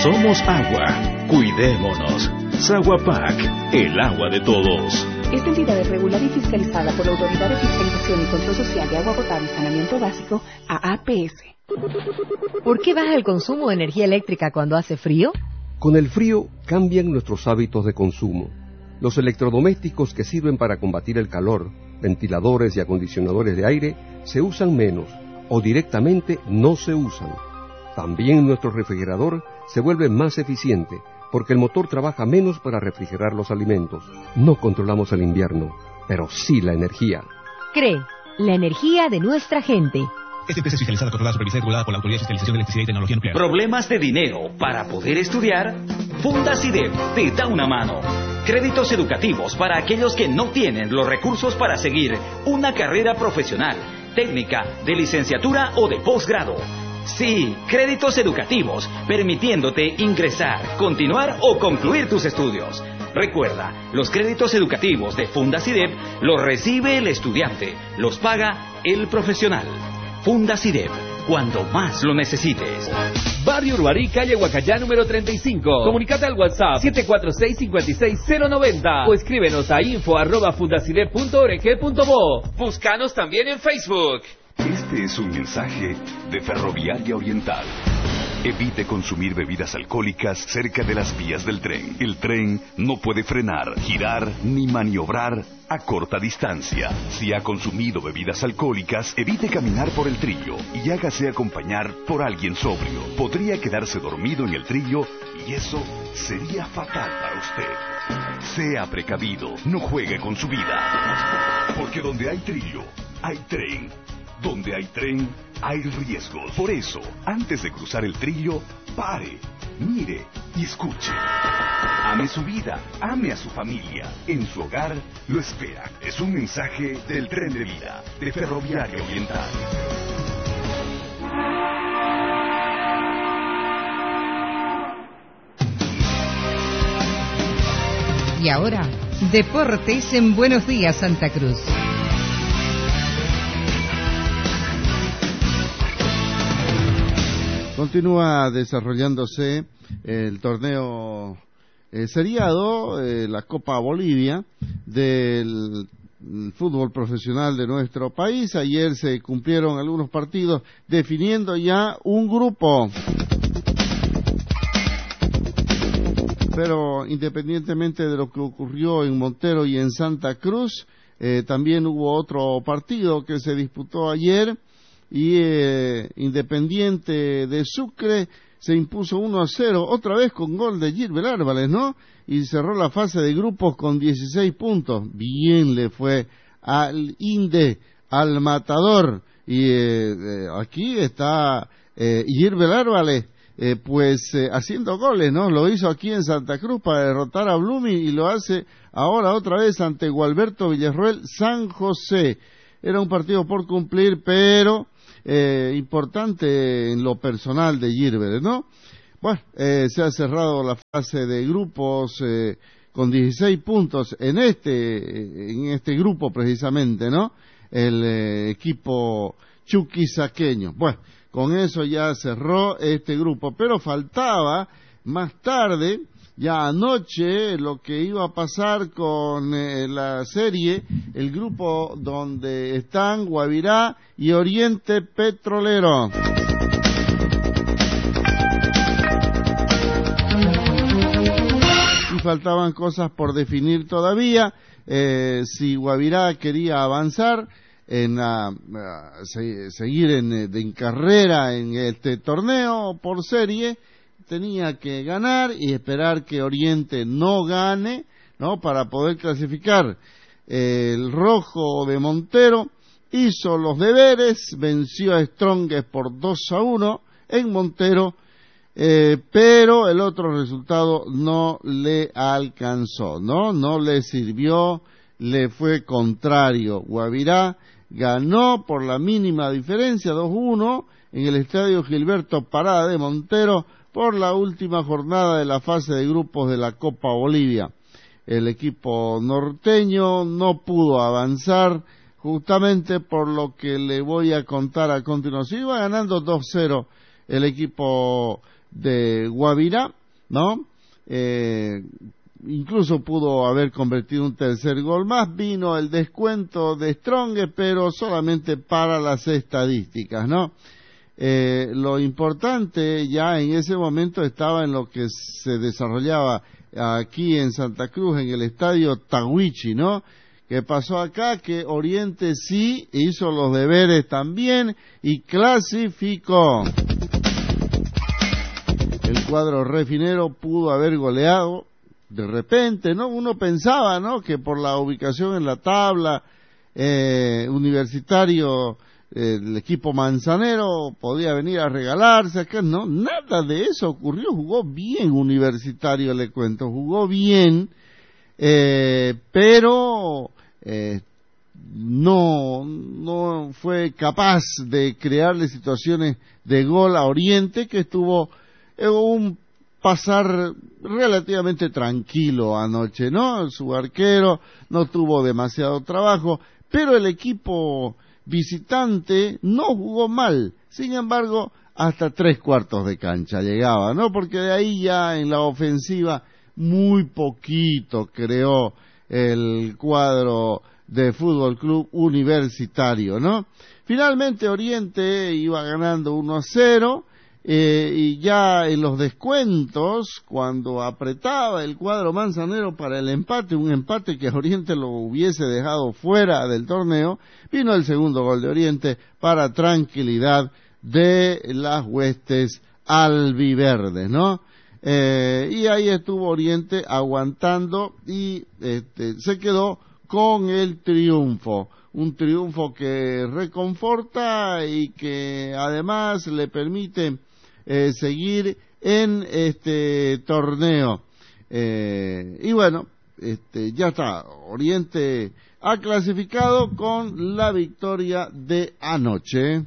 Somos agua. Cuidémonos. Saguapac, el agua de todos. Esta entidad es regulada y fiscalizada por la Autoridad de Fiscalización y Control Social de Agua Potable y Saneamiento Básico, AAPS. ¿Por qué baja el consumo de energía eléctrica cuando hace frío? Con el frío cambian nuestros hábitos de consumo. Los electrodomésticos que sirven para combatir el calor, ventiladores y acondicionadores de aire, se usan menos o directamente no se usan. También nuestro refrigerador se vuelve más eficiente porque el motor trabaja menos para refrigerar los alimentos. No controlamos el invierno, pero sí la energía. CRE, la energía de nuestra gente. Esta empresa es fiscalizada, controlada, supervisada y regulada por la Autoridad de Fiscalización de Electricidad y Tecnología Nuclear. ¿Problemas de dinero para poder estudiar? Fundacidep te da una mano. Créditos educativos para aquellos que no tienen los recursos para seguir una carrera profesional, técnica, de licenciatura o de posgrado. Sí, créditos educativos, permitiéndote ingresar, continuar o concluir tus estudios. Recuerda, los créditos educativos de Fundacidep los recibe el estudiante, los paga el profesional. Fundacidep, cuando más lo necesites. Barrio Uruarí, calle Huacayá, número 35. Comunicate al WhatsApp 746-56090 o escríbenos a info@fundacidep.org.bo. Búscanos también en Facebook. Este es un mensaje de Ferroviaria Oriental. Evite consumir bebidas alcohólicas cerca de las vías del tren. El tren no puede frenar, girar ni maniobrar a corta distancia. Si ha consumido bebidas alcohólicas, evite caminar por el trillo y hágase acompañar por alguien sobrio. Podría quedarse dormido en el trillo y eso sería fatal para usted. Sea precavido, no juegue con su vida. Porque donde hay trillo, hay tren. Donde hay tren, hay riesgos. Por eso, antes de cruzar el trillo, pare, mire y escuche. Ame su vida, ame a su familia. En su hogar lo espera. Es un mensaje del Tren de Vida, de Ferroviaria Oriental. Y ahora, deportes en Buenos Días, Santa Cruz. Continúa desarrollándose el torneo seriado, la Copa Bolivia del fútbol profesional de nuestro país. Ayer se cumplieron algunos partidos definiendo ya un grupo. Pero independientemente de lo que ocurrió en Montero y en Santa Cruz, también hubo otro partido que se disputó ayer. Y Independiente de Sucre se impuso 1-0, otra vez con gol de Gilbert Árvales, ¿no? Y cerró la fase de grupos con 16 puntos. Bien le fue al Inde, al Matador. Y aquí está Gilbert Árvales, haciendo goles, ¿no? Lo hizo aquí en Santa Cruz para derrotar a Blooming y lo hace ahora otra vez ante Gualberto Villarroel San José. Era un partido por cumplir, pero importante en lo personal de Gilbert, ¿no? Bueno, se ha cerrado la fase de grupos con 16 puntos en este grupo precisamente, ¿no? El equipo chuquisaqueño. Bueno, con eso ya cerró este grupo, pero faltaba más tarde, ya anoche, lo que iba a pasar con la serie, el grupo donde están Guavirá y Oriente Petrolero. Y faltaban cosas por definir todavía, si Guavirá quería avanzar en seguir en carrera en este torneo por serie, tenía que ganar y esperar que Oriente no gane, ¿no? Para poder clasificar. El rojo de Montero hizo los deberes, venció a Strongest por 2-1 en Montero, pero el otro resultado no le alcanzó, no le sirvió, le fue contrario. Guavirá ganó por la mínima diferencia, 2-1, en el estadio Gilberto Parada de Montero, por la última jornada de la fase de grupos de la Copa Bolivia. El equipo norteño no pudo avanzar, justamente por lo que le voy a contar a continuación. Iba ganando 2-0 el equipo de Guavirá, ¿no? Incluso pudo haber convertido un tercer gol más. Vino el descuento de Strong, pero solamente para las estadísticas, ¿no? Lo importante ya en ese momento estaba en lo que se desarrollaba aquí en Santa Cruz, en el estadio Tahuichi, ¿no? ¿Qué pasó acá? Que Oriente sí hizo los deberes también y clasificó. El cuadro refinero pudo haber goleado de repente, ¿no? Uno pensaba, ¿no?, que por la ubicación en la tabla, Universitario, el equipo manzanero podía venir a regalarse acá. No, nada de eso ocurrió. Jugó bien Universitario, le cuento, jugó bien, pero no fue capaz de crearle situaciones de gol a Oriente, que estuvo un pasar relativamente tranquilo anoche, ¿no? Su arquero no tuvo demasiado trabajo, pero el equipo visitante no jugó mal. Sin embargo, hasta 3/4 de cancha llegaba, ¿no? Porque de ahí ya en la ofensiva muy poquito creó el cuadro de Fútbol Club Universitario, ¿no? Finalmente Oriente iba ganando 1-0, y ya en los descuentos, cuando apretaba el cuadro manzanero para el empate, un empate que Oriente lo hubiese dejado fuera del torneo, vino el segundo gol de Oriente para tranquilidad de las huestes albiverdes, ¿no? Y ahí estuvo Oriente aguantando y se quedó con el triunfo. Un triunfo que reconforta y que además le permite seguir en este torneo. Y bueno, ya está. Oriente ha clasificado con la victoria de anoche.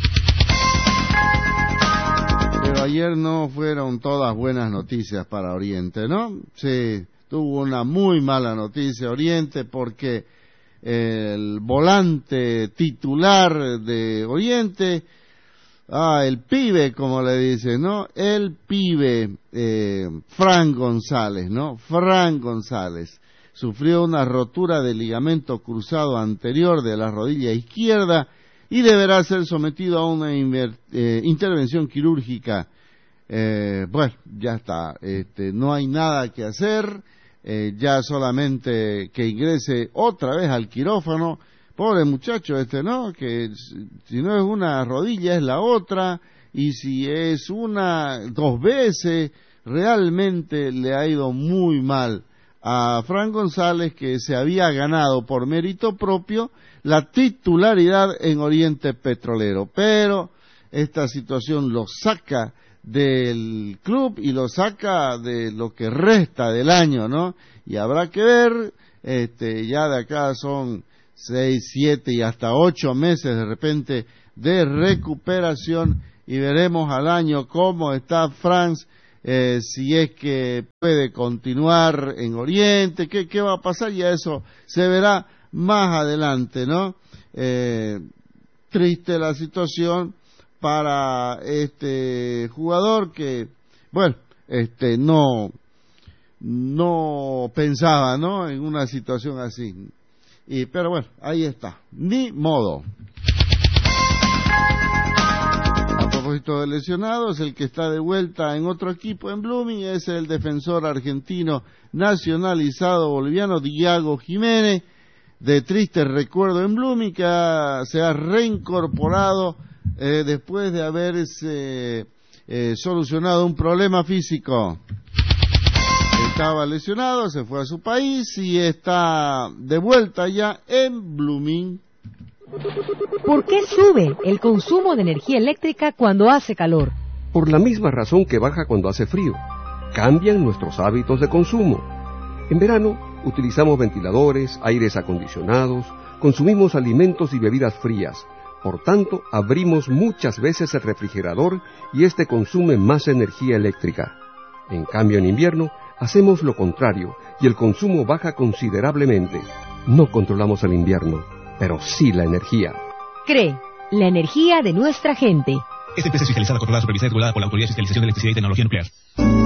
Pero ayer no fueron todas buenas noticias para Oriente, ¿no? Sí, tuvo una muy mala noticia Oriente, porque el volante titular de Oriente, el pibe, como le dicen, ¿no? El pibe, Fran González, ¿no? Fran González sufrió una rotura del ligamento cruzado anterior de la rodilla izquierda y deberá ser sometido a una intervención quirúrgica. Bueno, ya está, no hay nada que hacer, ya solamente que ingrese otra vez al quirófano. Pobre muchacho ¿no? Que si no es una rodilla es la otra, y si es dos veces, realmente le ha ido muy mal a Fran González, que se había ganado por mérito propio la titularidad en Oriente Petrolero. Pero esta situación lo saca del club y lo saca de lo que resta del año, ¿no? Y habrá que ver, ya de acá son 6, 7 y hasta 8 meses de repente de recuperación, y veremos al año cómo está Franz, si es que puede continuar en Oriente, qué va a pasar, y eso se verá más adelante, ¿no? Triste la situación para este jugador que, bueno, no pensaba, ¿no?, en una situación así. Pero bueno, ahí está, ni modo. A propósito de lesionados, el que está de vuelta en otro equipo en Blooming es el defensor argentino nacionalizado boliviano Diago Jiménez, de triste recuerdo en Blooming, que se ha reincorporado después de haberse solucionado un problema físico. Estaba lesionado, se fue a su país y está de vuelta ya en Blooming. ¿Por qué sube el consumo de energía eléctrica cuando hace calor? Por la misma razón que baja cuando hace frío. Cambian nuestros hábitos de consumo. En verano utilizamos ventiladores, aires acondicionados, consumimos alimentos y bebidas frías. Por tanto, abrimos muchas veces el refrigerador y este consume más energía eléctrica. En cambio, en invierno, hacemos lo contrario y el consumo baja considerablemente. No controlamos el invierno, pero sí la energía. CRE, la energía de nuestra gente. Esta empresa es fiscalizada, controlada, supervisada y regulada por la Autoridad de Fiscalización de Electricidad y Tecnología Nuclear.